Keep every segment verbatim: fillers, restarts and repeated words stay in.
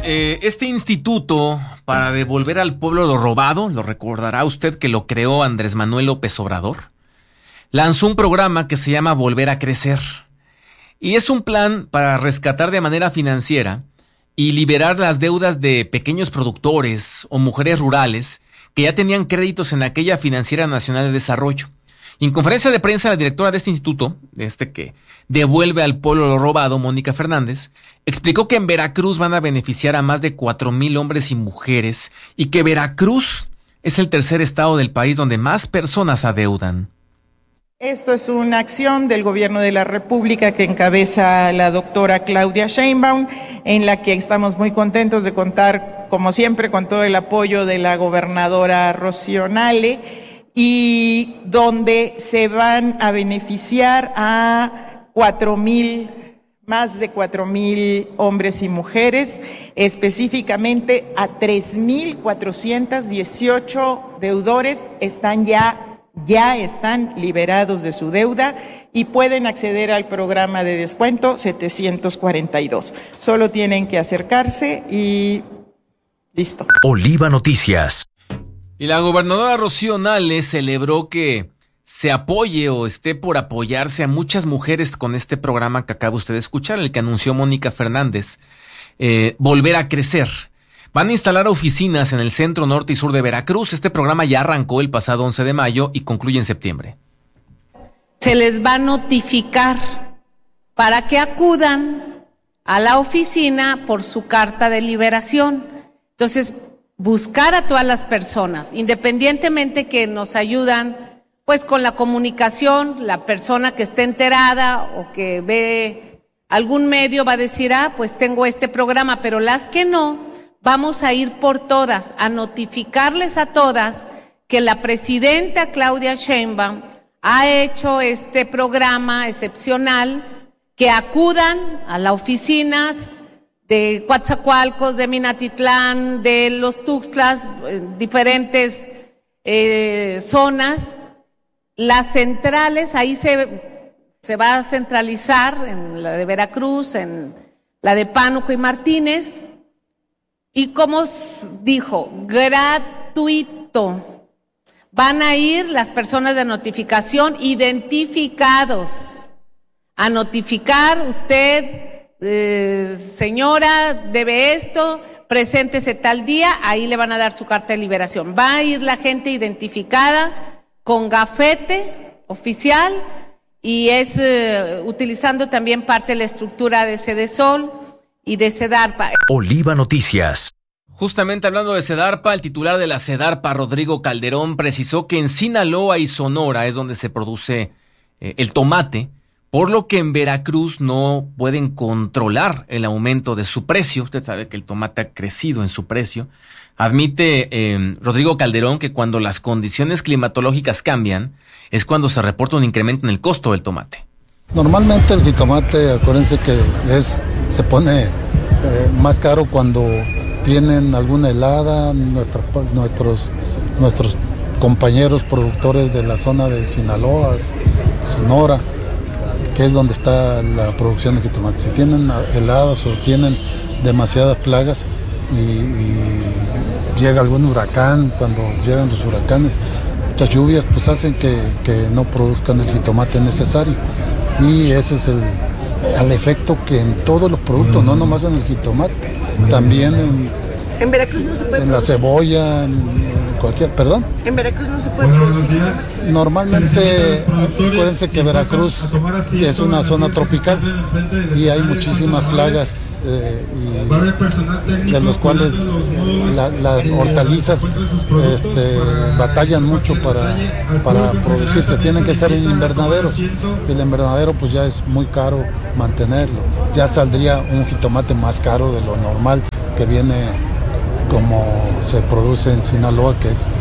eh, este instituto para devolver al pueblo lo robado, lo recordará usted que lo creó Andrés Manuel López Obrador, lanzó un programa que se llama Volver a Crecer. Y es un plan para rescatar de manera financiera y liberar las deudas de pequeños productores o mujeres rurales que ya tenían créditos en aquella Financiera Nacional de Desarrollo. En conferencia de prensa, la directora de este instituto, de este que devuelve al pueblo lo robado, Mónica Fernández, explicó que en Veracruz van a beneficiar a más de cuatro mil hombres y mujeres y que Veracruz es el tercer estado del país donde más personas adeudan. Esto es una acción del Gobierno de la República que encabeza la doctora Claudia Sheinbaum, en la que estamos muy contentos de contar, como siempre, con todo el apoyo de la gobernadora Rocío Nale, y donde se van a beneficiar a cuatro mil, más de cuatro mil hombres y mujeres, específicamente a tres mil cuatrocientos dieciocho deudores están ya ya están liberados de su deuda y pueden acceder al programa de descuento setecientos cuarenta y dos. Solo tienen que acercarse y listo. Oliva Noticias. Y la gobernadora Rocío Nale celebró que se apoye o esté por apoyarse a muchas mujeres con este programa que acaba usted de escuchar, el que anunció Mónica Fernández, eh, Volver a Crecer. Van a instalar oficinas en el centro, norte y sur de Veracruz. Este programa ya arrancó el pasado once de mayo y concluye en septiembre. Se les va a notificar para que acudan a la oficina por su carta de liberación. Entonces, buscar a todas las personas, independientemente que nos ayudan, pues con la comunicación, la persona que esté enterada o que ve algún medio va a decir, ah, pues tengo este programa, pero las que no, vamos a ir por todas, a notificarles a todas que la presidenta Claudia Sheinbaum ha hecho este programa excepcional, que acudan a las oficinas de Coatzacoalcos, de Minatitlán, de los Tuxtlas, diferentes eh, zonas. Las centrales, ahí se, se va a centralizar, en la de Veracruz, en la de Pánuco y Martínez. Y como dijo, gratuito. Van a ir las personas de notificación identificados a notificar usted, eh, señora, debe esto, preséntese tal día, ahí le van a dar su carta de liberación. Va a ir la gente identificada con gafete oficial y es eh, utilizando también parte de la estructura de Sedesol y de Sedarpa. Oliva Noticias. Justamente hablando de Sedarpa, el titular de la Sedarpa, Rodrigo Calderón, precisó que en Sinaloa y Sonora es donde se produce eh, el tomate, por lo que en Veracruz no pueden controlar el aumento de su precio. Usted sabe que el tomate ha crecido en su precio. Admite eh, Rodrigo Calderón que cuando las condiciones climatológicas cambian es cuando se reporta un incremento en el costo del tomate. Normalmente el jitomate, acuérdense que es se pone eh, más caro cuando tienen alguna helada. Nuestros, nuestros, nuestros compañeros productores de la zona de Sinaloa, Sonora, que es donde está la producción de jitomate, si tienen heladas o tienen demasiadas plagas y, y llega algún huracán, cuando llegan los huracanes, muchas lluvias, pues hacen que, que no produzcan el jitomate necesario. Y ese es el, el efecto que en todos los productos, no nomás en el jitomate, también en, en Veracruz no se puede en producir. La cebolla, en, en cualquier, perdón. En Veracruz no se puede producir. Normalmente, acuérdense que Veracruz es una zona tropical y hay muchísimas plagas eh, y de los cuales eh, las la hortalizas este, batallan mucho para, para producirse. Tienen que ser en invernaderos. El invernadero pues ya es muy caro mantenerlo. Ya saldría un jitomate más caro de lo normal que viene como se produce en Sinaloa, que es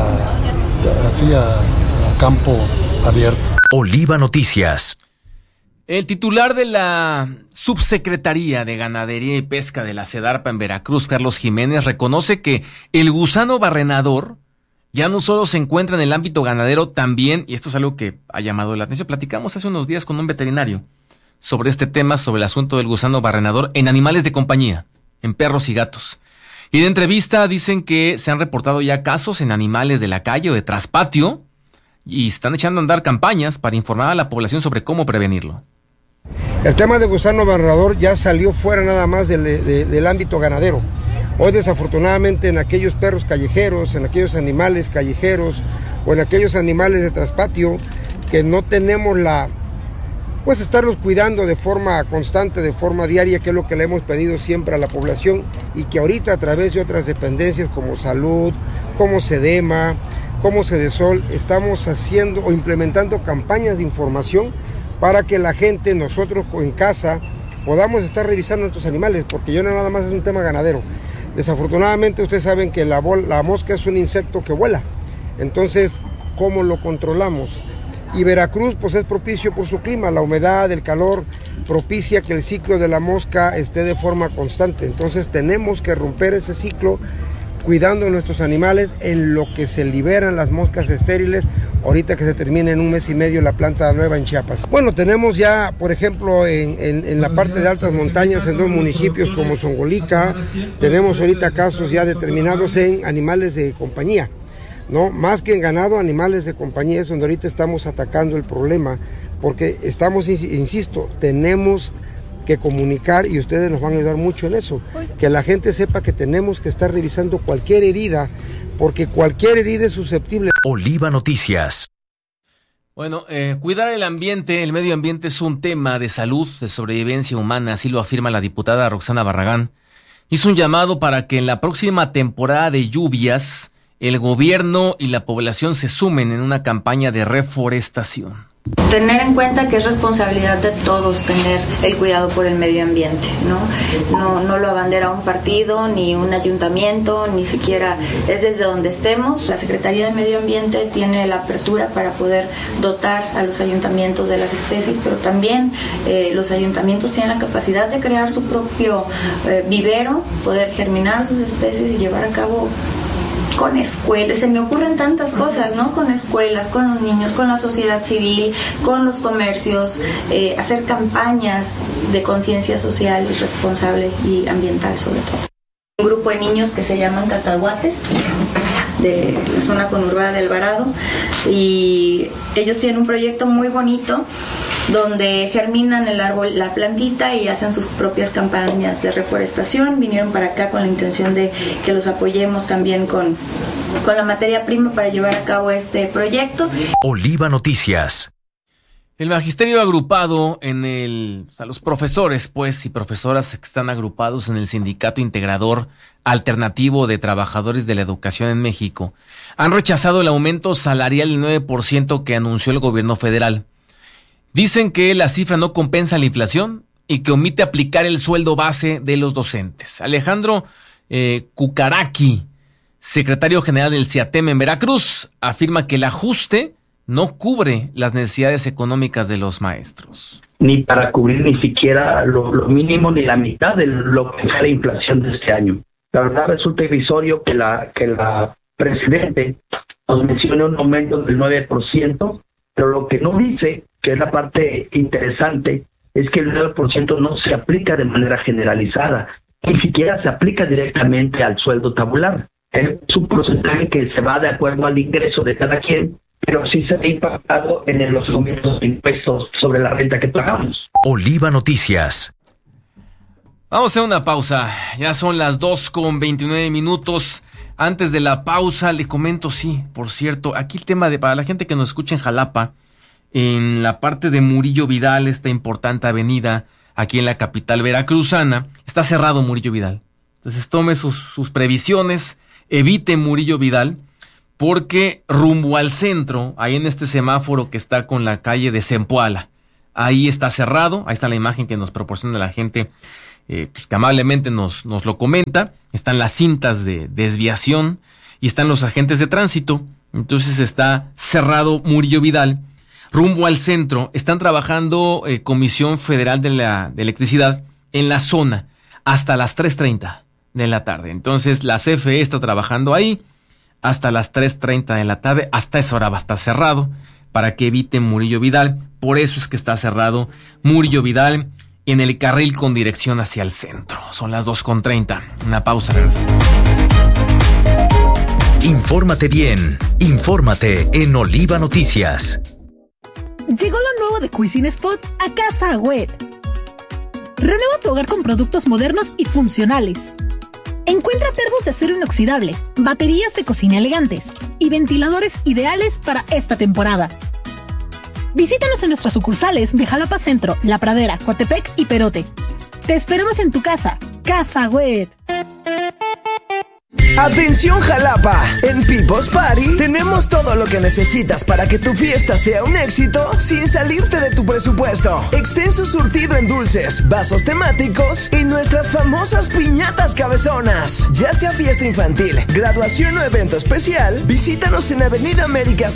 a, así a, a campo abierto. Oliva Noticias. El titular de la Subsecretaría de Ganadería y Pesca de la Sedarpa en Veracruz, Carlos Jiménez, reconoce que el gusano barrenador ya no solo se encuentra en el ámbito ganadero, también, y esto es algo que ha llamado la atención, platicamos hace unos días con un veterinario sobre este tema, sobre el asunto del gusano barrenador en animales de compañía. en perros y gatos. Y de entrevista dicen que se han reportado ya casos en animales de la calle o de traspatio y están echando a andar campañas para informar a la población sobre cómo prevenirlo. El tema de gusano barredor ya salió fuera nada más del, de, del ámbito ganadero. Hoy desafortunadamente en aquellos perros callejeros, en aquellos animales callejeros o en aquellos animales de traspatio que no tenemos la, pues estarlos cuidando de forma constante, de forma diaria, que es lo que le hemos pedido siempre a la población y que ahorita a través de otras dependencias como salud, como SEDEMA, como SEDESOL, estamos haciendo o implementando campañas de información para que la gente, nosotros en casa, podamos estar revisando nuestros animales, porque yo no nada más es un tema ganadero. Desafortunadamente ustedes saben que la, bol, la mosca es un insecto que vuela, entonces, ¿cómo lo controlamos? Y Veracruz pues es propicio por su clima, la humedad, el calor, propicia que el ciclo de la mosca esté de forma constante. Entonces tenemos que romper ese ciclo cuidando de nuestros animales en lo que se liberan las moscas estériles, ahorita que se termina en un mes y medio la planta nueva en Chiapas. Bueno, tenemos ya, por ejemplo, en, en, en la parte de altas montañas, en dos municipios como Zongolica, tenemos ahorita casos ya determinados en animales de compañía. No, más que en ganado, animales de compañía es donde ahorita estamos atacando el problema, porque estamos, insisto, tenemos que comunicar y ustedes nos van a ayudar mucho en eso, que la gente sepa que tenemos que estar revisando cualquier herida, porque cualquier herida es susceptible. Oliva Noticias. Bueno, eh, cuidar el ambiente, el medio ambiente es un tema de salud, de sobrevivencia humana, así lo afirma la diputada Roxana Barragán. Hizo un llamado para que en la próxima temporada de lluvias el gobierno y la población se sumen en una campaña de reforestación. Tener en cuenta que es responsabilidad de todos tener el cuidado por el medio ambiente, ¿no? No, no lo abandera un partido, ni un ayuntamiento, ni siquiera es desde donde estemos. La Secretaría de Medio Ambiente tiene la apertura para poder dotar a los ayuntamientos de las especies, pero también eh, los ayuntamientos tienen la capacidad de crear su propio eh, vivero, poder germinar sus especies y llevar a cabo con escuelas, se me ocurren tantas cosas, ¿no? Con escuelas, con los niños, con la sociedad civil, con los comercios, eh, hacer campañas de conciencia social y responsable y ambiental sobre todo. Un grupo de niños que se llaman Cacahuates, de la zona conurbada de Alvarado, y ellos tienen un proyecto muy bonito donde germinan el árbol, la plantita, y hacen sus propias campañas de reforestación. Vinieron para acá con la intención de que los apoyemos también con, con la materia prima para llevar a cabo este proyecto. Oliva Noticias. El magisterio agrupado en el, o sea, los profesores, pues, y profesoras que están agrupados en el Sindicato Integrador Alternativo de Trabajadores de la Educación en México, han rechazado el aumento salarial del nueve por ciento que anunció el gobierno federal. Dicen que la cifra no compensa la inflación y que omite aplicar el sueldo base de los docentes. Alejandro eh, Cucaraqui, secretario general del CIATEM en Veracruz, afirma que el ajuste no cubre las necesidades económicas de los maestros. Ni para cubrir ni siquiera lo, lo mínimo ni la mitad de lo que es la inflación de este año. La verdad resulta irrisorio que la, que la presidente nos mencione un aumento del nueve por ciento, pero lo que no dice, que es la parte interesante, es que el nueve por ciento no se aplica de manera generalizada, ni siquiera se aplica directamente al sueldo tabular. Es un porcentaje que se va de acuerdo al ingreso de cada quien, pero sí se ve impactado en los aumentos de impuestos sobre la renta que pagamos. Oliva Noticias. Vamos a hacer una pausa. Ya son las dos con veintinueve minutos. Antes de la pausa le comento, sí, por cierto, aquí el tema de, para la gente que nos escucha en Jalapa, en la parte de Murillo Vidal, esta importante avenida aquí en la capital veracruzana, está cerrado Murillo Vidal. Entonces tome sus, sus previsiones, evite Murillo Vidal, porque rumbo al centro, ahí en este semáforo que está con la calle de Zempoala, ahí está cerrado. Ahí está la imagen que nos proporciona la gente, eh, que amablemente nos, nos lo comenta. Están las cintas de desviación y están los agentes de tránsito. Entonces está cerrado Murillo Vidal. Rumbo al centro, están trabajando eh, Comisión Federal de la de Electricidad en la zona hasta las tres treinta de la tarde. Entonces la C F E está trabajando ahí hasta las tres treinta de la tarde. Hasta esa hora va a estar cerrado para que eviten Murillo Vidal. Por eso es que está cerrado Murillo Vidal y en el carril con dirección hacia el centro. Son las dos con treinta. Una pausa, regresamos. Infórmate bien. Infórmate en Oliva Noticias. Llegó lo nuevo de Cuisine Spot a Casa Agüed. Renueva tu hogar con productos modernos y funcionales. Encuentra turbos de acero inoxidable, baterías de cocina elegantes y ventiladores ideales para esta temporada. Visítanos en nuestras sucursales de Jalapa Centro, La Pradera, Coatepec y Perote. Te esperamos en tu casa, Casa Agüed. ¡Atención Jalapa! En People's Party tenemos todo lo que necesitas para que tu fiesta sea un éxito sin salirte de tu presupuesto. Extenso surtido en dulces, vasos temáticos y nuestras famosas piñatas cabezonas. Ya sea fiesta infantil, graduación o evento especial, visítanos en Avenida Américas